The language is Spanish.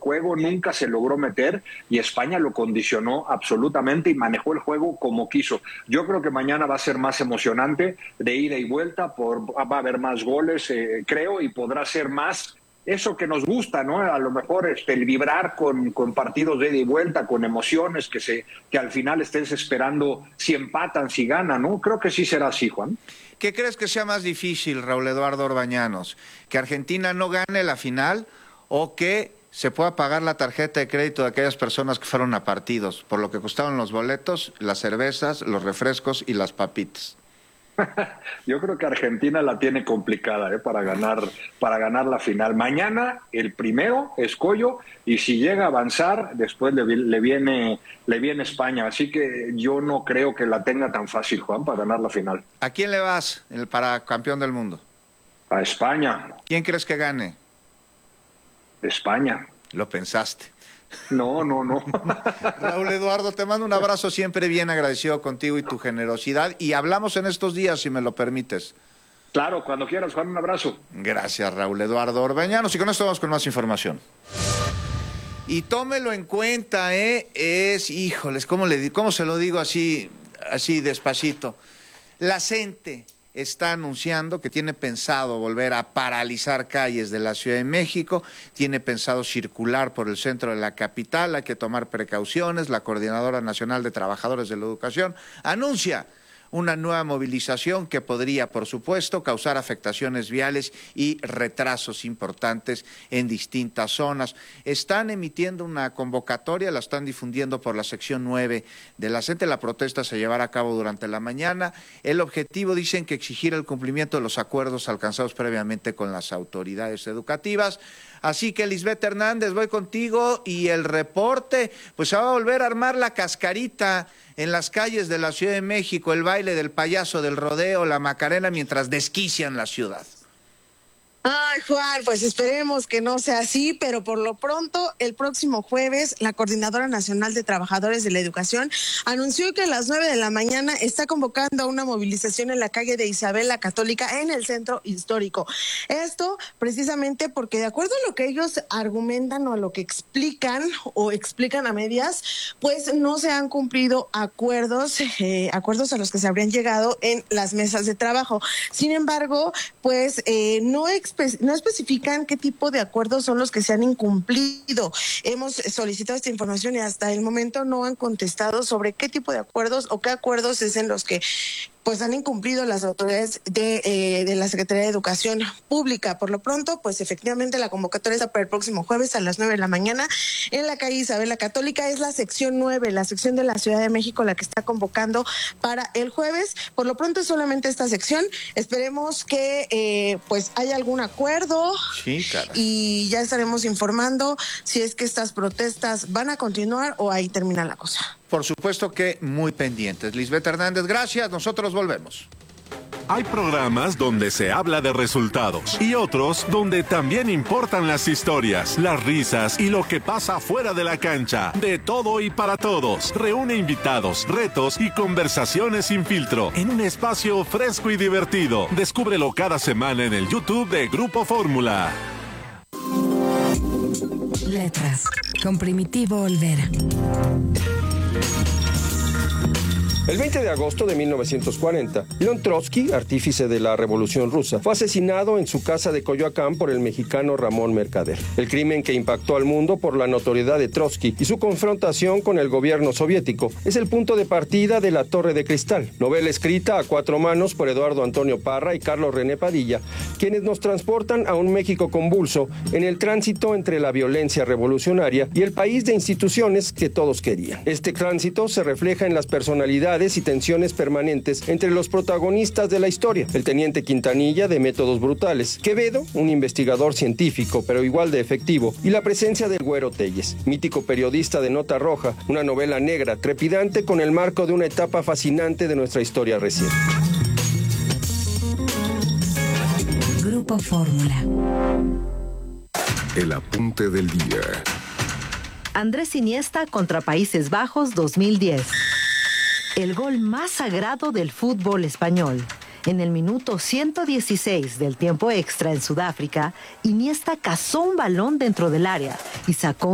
juego, nunca se logró meter y España lo condicionó absolutamente y manejó el juego como quiso. Yo creo que mañana va a ser más emocionante, de ida y vuelta, va a haber más goles, creo, y podrá ser más eso que nos gusta, ¿no? A lo mejor el vibrar con partidos de ida y vuelta, con emociones, que al final estés esperando si empatan, si ganan, ¿no? Creo que sí será así, Juan. ¿Qué crees que sea más difícil, Raúl Eduardo Orbañanos? ¿Que Argentina no gane la final o que se pueda pagar la tarjeta de crédito de aquellas personas que fueron a partidos, por lo que costaron los boletos, las cervezas, los refrescos y las papitas? Yo creo que Argentina la tiene complicada para ganar la final. Mañana el primero es Collo y si llega a avanzar después le viene España. Así que yo no creo que la tenga tan fácil, Juan, para ganar la final. ¿A quién le vas para campeón del mundo? A España. ¿Quién crees que gane? España. Lo pensaste. No. Raúl Eduardo, te mando un abrazo, siempre bien agradecido contigo y tu generosidad, y hablamos en estos días, si me lo permites. Claro, cuando quieras, Juan, un abrazo. Gracias, Raúl Eduardo Orbañanos, y con esto vamos con más información. Y tómelo en cuenta, híjoles, ¿cómo se lo digo así despacito? La CENTE está anunciando que tiene pensado volver a paralizar calles de la Ciudad de México, tiene pensado circular por el centro de la capital, hay que tomar precauciones. La Coordinadora Nacional de Trabajadores de la Educación anuncia una nueva movilización que podría, por supuesto, causar afectaciones viales y retrasos importantes en distintas zonas. Están emitiendo una convocatoria, la están difundiendo por la sección 9 de la CENTE. La protesta se llevará a cabo durante la mañana. El objetivo, dicen, que exigir el cumplimiento de los acuerdos alcanzados previamente con las autoridades educativas. Así que, Lisbeth Hernández, voy contigo, y el reporte, pues se va a volver a armar la cascarita en las calles de la Ciudad de México, el baile del payaso del rodeo, la Macarena, mientras desquician la ciudad. Ay, Juan, pues esperemos que no sea así, pero por lo pronto, el próximo jueves, la Coordinadora Nacional de Trabajadores de la Educación anunció que a las 9 de la mañana está convocando a una movilización en la calle de Isabel la Católica en el centro histórico. Esto precisamente porque, de acuerdo a lo que ellos argumentan o a lo que explican a medias, pues no se han cumplido acuerdos a los que se habrían llegado en las mesas de trabajo. Sin embargo, pues no especifican qué tipo de acuerdos son los que se han incumplido. Hemos solicitado esta información y hasta el momento no han contestado sobre qué tipo de acuerdos o qué acuerdos es en los que pues han incumplido las autoridades de la Secretaría de Educación Pública. Por lo pronto, pues efectivamente la convocatoria está para el próximo jueves a las 9 de la mañana en la calle Isabel la Católica. Es la sección 9, la sección de la Ciudad de México, la que está convocando para el jueves. Por lo pronto es solamente esta sección. Esperemos que pues haya algún acuerdo. Sí, claro. Y ya estaremos informando si es que estas protestas van a continuar o ahí termina la cosa. Por supuesto que muy pendientes. Lisbeth Hernández, gracias. Nosotros volvemos. Hay programas donde se habla de resultados y otros donde también importan las historias, las risas y lo que pasa fuera de la cancha. De todo y para todos. Reúne invitados, retos y conversaciones sin filtro en un espacio fresco y divertido. Descúbrelo cada semana en el YouTube de Grupo Fórmula. Letras con Primitivo Olvera. El 20 de agosto de 1940, León Trotsky, artífice de la Revolución Rusa, fue asesinado en su casa de Coyoacán por el mexicano Ramón Mercader. El crimen que impactó al mundo por la notoriedad de Trotsky y su confrontación con el gobierno soviético es el punto de partida de La Torre de Cristal, novela escrita a cuatro manos por Eduardo Antonio Parra y Carlos René Padilla, quienes nos transportan a un México convulso en el tránsito entre la violencia revolucionaria y el país de instituciones que todos querían. Este tránsito se refleja en las personalidades y tensiones permanentes entre los protagonistas de la historia. El teniente Quintanilla, de métodos brutales; Quevedo, un investigador científico pero igual de efectivo; y la presencia del Güero Telles, mítico periodista de nota roja, una novela negra trepidante con el marco de una etapa fascinante de nuestra historia reciente. Grupo Fórmula. El apunte del día. Andrés Iniesta contra Países Bajos 2010. El gol más sagrado del fútbol español. En el minuto 116 del tiempo extra en Sudáfrica, Iniesta cazó un balón dentro del área y sacó